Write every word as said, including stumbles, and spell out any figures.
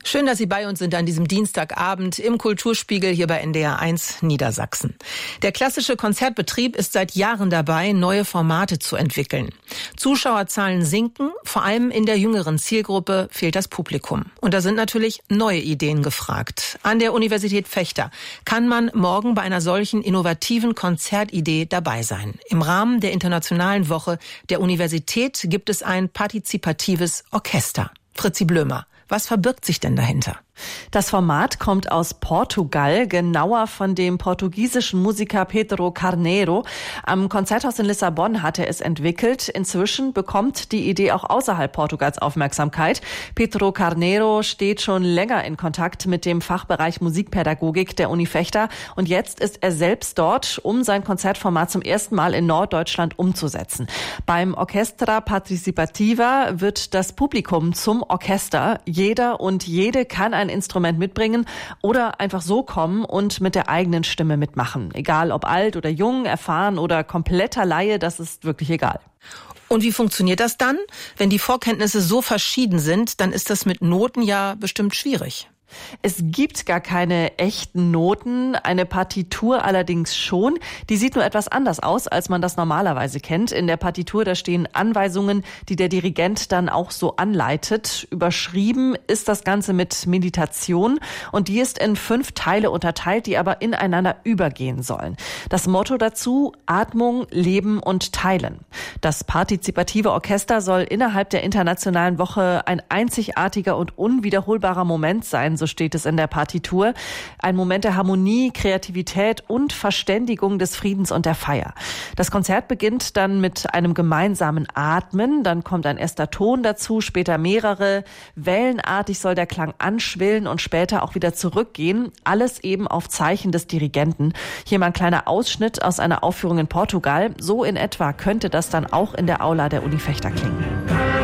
Schön, dass Sie bei uns sind an diesem Dienstagabend im Kulturspiegel hier bei N D R eins Niedersachsen. Der klassische Konzertbetrieb ist seit Jahren dabei, neue Formate zu entwickeln. Zuschauerzahlen sinken, vor allem in der jüngeren Zielgruppe fehlt das Publikum. Und da sind natürlich neue Ideen gefragt. An der Universität Vechta kann man morgen bei einer solchen innovativen Konzertidee dabei sein. Im Rahmen der Internationalen Woche der Universität gibt es ein partizipatives Orchester. Fritzi Blömer. Was verbirgt sich denn dahinter? Das Format kommt aus Portugal, genauer von dem portugiesischen Musiker Pedro Carneiro. Am Konzerthaus in Lissabon hat er es entwickelt. Inzwischen bekommt die Idee auch außerhalb Portugals Aufmerksamkeit. Pedro Carneiro steht schon länger in Kontakt mit dem Fachbereich Musikpädagogik der Uni Vechta und jetzt ist er selbst dort, um sein Konzertformat zum ersten Mal in Norddeutschland umzusetzen. Beim Orchestra Participativa wird das Publikum zum Orchester. Jeder und jede kann ein Instrument mitbringen oder einfach so kommen und mit der eigenen Stimme mitmachen. Egal ob alt oder jung, erfahren oder kompletter Laie, das ist wirklich egal. Und wie funktioniert das dann? Wenn die Vorkenntnisse so verschieden sind, dann ist das mit Noten ja bestimmt schwierig. Es gibt gar keine echten Noten, eine Partitur allerdings schon. Die sieht nur etwas anders aus, als man das normalerweise kennt. In der Partitur, da stehen Anweisungen, die der Dirigent dann auch so anleitet. Überschrieben ist das Ganze mit Meditation und die ist in fünf Teile unterteilt, die aber ineinander übergehen sollen. Das Motto dazu: Atmung, Leben und Teilen. Das partizipative Orchester soll innerhalb der Internationalen Woche ein einzigartiger und unwiederholbarer Moment sein, so steht es in der Partitur. Ein Moment der Harmonie, Kreativität und Verständigung des Friedens und der Feier. Das Konzert beginnt dann mit einem gemeinsamen Atmen, dann kommt ein erster Ton dazu, später mehrere. Wellenartig soll der Klang anschwillen und später auch wieder zurückgehen. Alles eben auf Zeichen des Dirigenten. Hier mal ein kleiner Ausschnitt aus einer Aufführung in Portugal. So in etwa könnte das dann auch in der Aula der Uni Vechta klingen.